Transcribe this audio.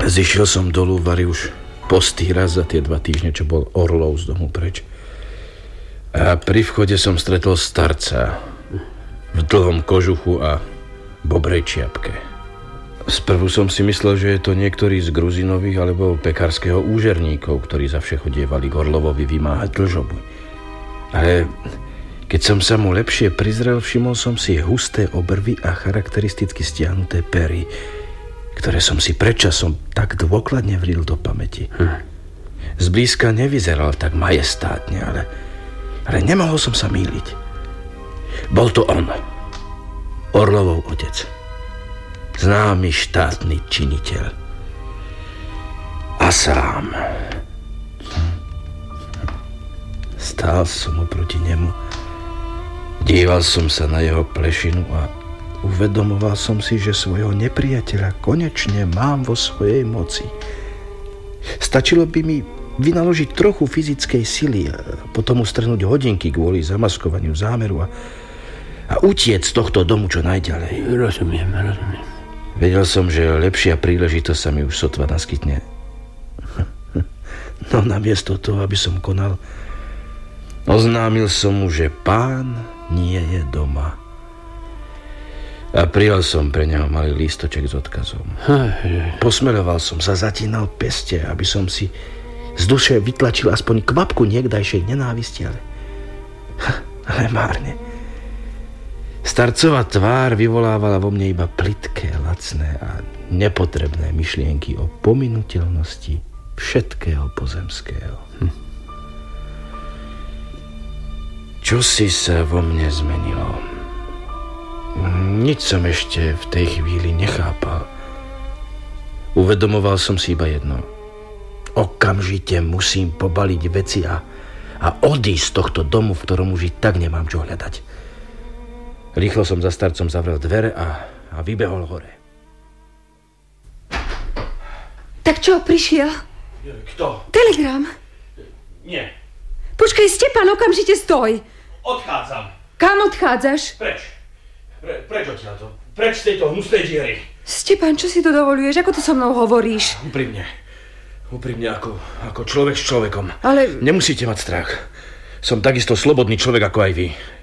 Zišiel som dolu Vary už postý raz za tie 2 týždne, čo bol Orlov z domu preč. A pri vchode som stretol starca v dlhom kožuchu a bobrej čiapke. Sprvu som si myslel, že je to niektorý z Gruzinových alebo pekárskeho úžerníkov, ktorí za vše chodievali k Orlovovi vymáhať dlžobu. Ale keď som sa mu lepšie prizrel, všimol som si husté obrvy a charakteristicky stiahnuté pery, ktoré som si predčasom tak dôkladne vril do pamäti. Zblízka nevyzeral tak majestátne, ale nemohol som sa mýliť. Bol to on, Orlovov otec, známy štátny činiteľ. A sám. Stál som oproti nemu, díval som sa na jeho plešinu a uvedomoval som si, že svojho nepriateľa konečne mám vo svojej moci. Stačilo by mi vynaložiť trochu fyzickej sily a potom ustrhnúť hodinky kvôli zamaskovaniu zámeru a utiec z tohto domu čo najďalej. Rozumiem. Vedel som, že lepšia príležitosť sa mi už sotva naskytne. No namiesto toho, aby som konal, oznámil som mu, že pán nie je doma. A prijal som pre neho malý lístoček s odkazom. Posmeľoval som sa, zatínal peste, aby som si z duše vytlačil aspoň kvapku niekdajšej nenávisti, ale márne. Starcová tvár vyvolávala vo mne iba plitké, lacné a nepotrebné myšlienky o pominuteľnosti všetkého pozemského. Čo si sa vo mne zmenilo? Nič som ešte v tej chvíli nechápal. Uvedomoval som si iba jedno. Okamžite musím pobaliť veci a odísť z tohto domu, v ktorom už i tak nemám čo hľadať. Rýchlo som za starcom zavrel dvere a vybehol hore. Tak čo, prišiel? Kto? Telegram. Nie. Počkaj, Stepan, okamžite stoj. Odchádzam. Kam odchádzaš? Preč odtiaľto? Preč z tejto hnusnej diery. Stepan, čo si to dovoluješ? Ako to so mnou hovoríš? Úprimne ako človek s človekom. Ale... Nemusíte mať strach. Som takisto slobodný človek ako aj vy.